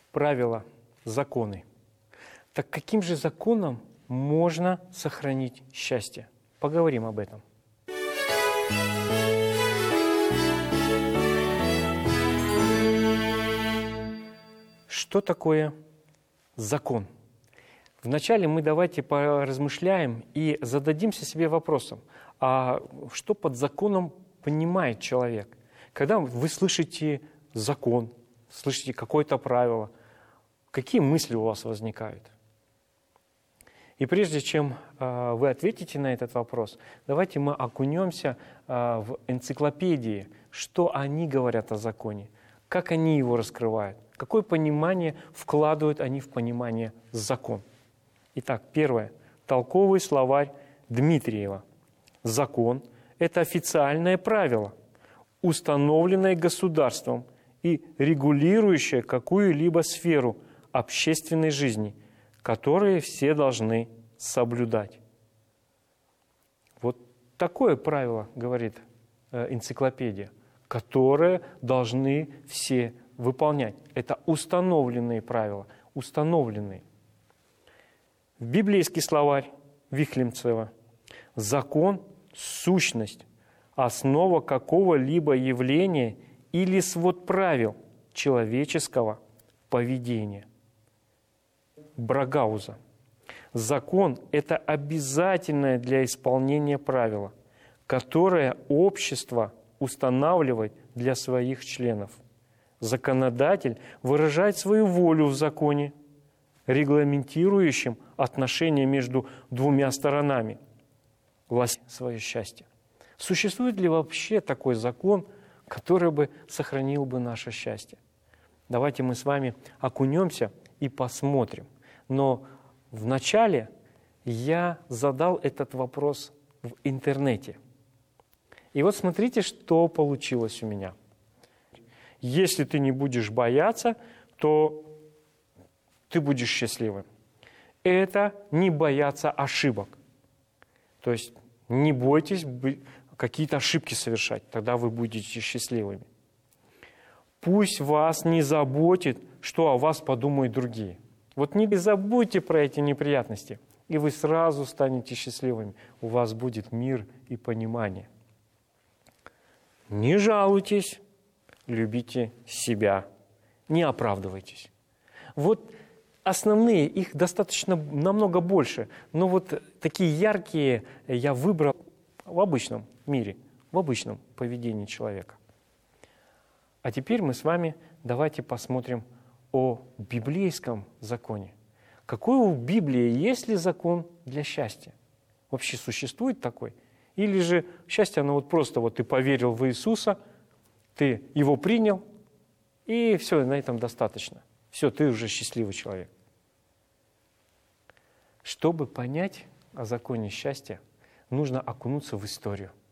правила, законы. Так каким же законом можно сохранить счастье? Поговорим об этом. Что такое закон? Вначале мы давайте поразмышляем и зададимся себе вопросом, а что под законом понимает человек? Когда вы слышите закон, слышите какое-то правило, какие мысли у вас возникают? И прежде чем вы ответите на этот вопрос, давайте мы окунемся в энциклопедии, что они говорят о законе, как они его раскрывают, какое понимание вкладывают они в понимание закон. Итак, первое. Толковый словарь Дмитриева. Закон – это официальное правило, установленное государством и регулирующее какую-либо сферу общественной жизни, которые все должны соблюдать. Вот такое правило, говорит энциклопедия, которое должны все выполнять. Это установленные правила, установленные. Библейский словарь Вихлемцева. Закон – сущность, основа какого-либо явления или свод правил человеческого поведения. Брагауза. Закон – это обязательное для исполнения правило, которое общество устанавливает для своих членов. Законодатель выражает свою волю в законе, регламентирующим отношения между двумя сторонами, власть свое счастье. Существует ли вообще такой закон, который бы сохранил бы наше счастье? Давайте мы с вами окунемся и посмотрим. Но вначале я задал этот вопрос в интернете. И вот смотрите, что получилось у меня. Если ты не будешь бояться, то ты будешь счастливым. Это не бояться ошибок. То есть не бойтесь какие-то ошибки совершать, тогда вы будете счастливыми. Пусть вас не заботит, что о вас подумают другие. Вот не забудьте про эти неприятности, и вы сразу станете счастливыми. У вас будет мир и понимание. Не жалуйтесь, любите себя, не оправдывайтесь. Вот основные, их достаточно намного больше, но вот такие яркие я выбрал в обычном мире, в обычном поведении человека. А теперь мы с вами давайте посмотрим о библейском законе. Какой у Библии, есть ли закон для счастья? Вообще существует такой? Или же счастье, оно вот просто вот ты поверил в Иисуса, ты его принял, и все, на этом достаточно. Все, ты уже счастливый человек. Чтобы понять о законе счастья, нужно окунуться в историю.